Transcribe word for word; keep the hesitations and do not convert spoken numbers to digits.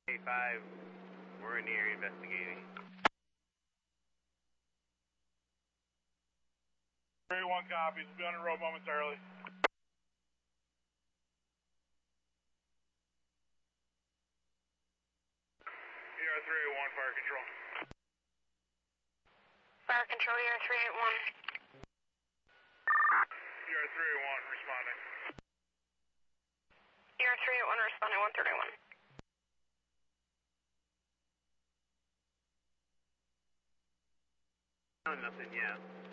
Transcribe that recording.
A five, we're in the area investigating. three one copies, we'll be on the road momentarily. E R three eight one, fire control. Fire control, E R three eight one. E R three eight one, responding. E R three eight one, responding one thirty-one. No, nothing, yeah.